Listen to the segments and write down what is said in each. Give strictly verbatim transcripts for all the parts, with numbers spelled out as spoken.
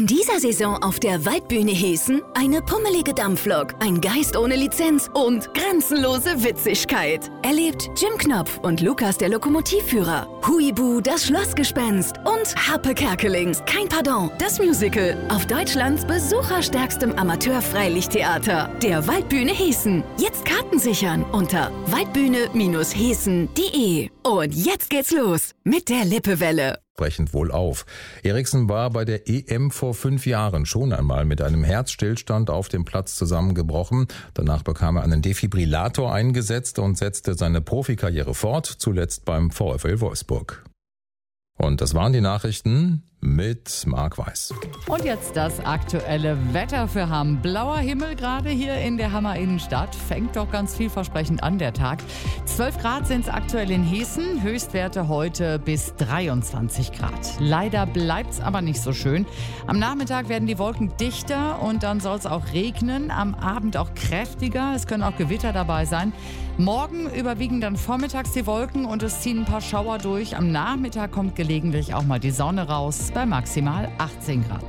dieser Saison auf der Waldbühne Heßen eine pummelige Dampflok, ein Geist ohne Lizenz und grenzenlose Witzigkeit. Erlebt Jim Knopf und Lukas der Lokomotivführer, Huibu das Schlossgespenst und Harpe Kerkeling, kein Pardon, das Musical auf Deutschlands besucherstärkstem Amateur-Freilichttheater, der Waldbühne Heßen. Jetzt Karten sichern unter waldbühne Heßen punkt de. Und jetzt geht's los mit der Lippewelle. Brechend wohl auf. Eriksen war bei der E M vor fünf Jahren schon einmal mit einem Herzstillstand auf dem Platz zusammengebrochen. Danach bekam er einen Defibrillator eingesetzt und setzte seine Profikarriere fort, zuletzt beim VfL Wolfsburg. Und das waren die Nachrichten mit Marc Weiß. Und jetzt das aktuelle Wetter für Hamm. Blauer Himmel gerade hier in der Hammer Innenstadt. Fängt doch ganz vielversprechend an der Tag. zwölf Grad sind es aktuell in Heßen. Höchstwerte heute bis dreiundzwanzig Grad. Leider bleibt es aber nicht so schön. Am Nachmittag werden die Wolken dichter und dann soll es auch regnen. Am Abend auch kräftiger. Es können auch Gewitter dabei sein. Morgen überwiegen dann vormittags die Wolken und es ziehen ein paar Schauer durch. Am Nachmittag kommt gelegentlich auch mal die Sonne raus bei maximal achtzehn Grad.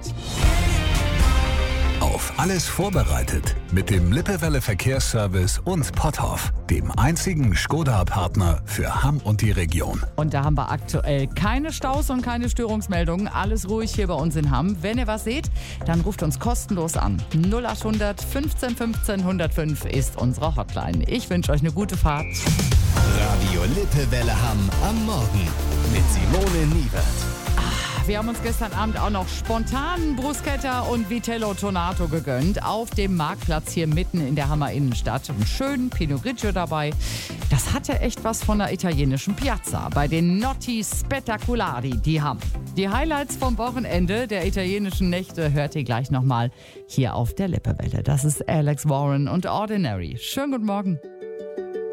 Auf alles vorbereitet mit dem Lippewelle Verkehrsservice und Potthoff, dem einzigen Skoda-Partner für Hamm und die Region. Und da haben wir aktuell keine Staus und keine Störungsmeldungen. Alles ruhig hier bei uns in Hamm. Wenn ihr was seht, dann ruft uns kostenlos an. null acht hundert fünfzehn fünfzehn hundertfünf ist unsere Hotline. Ich wünsche euch eine gute Fahrt. Radio Lippewelle Hamm am Morgen mit Simone Niewert. Wir haben uns gestern Abend auch noch spontan Bruschetta und Vitello Tonato gegönnt auf dem Marktplatz hier mitten in der Hammer Innenstadt. Einen schönen Pinot Grigio dabei. Das hatte echt was von der italienischen Piazza bei den Notti Spettacolari, die haben. Die Highlights vom Wochenende der italienischen Nächte hört ihr gleich nochmal hier auf der Lippewelle. Das ist Alex Warren und Ordinary. Schönen guten Morgen.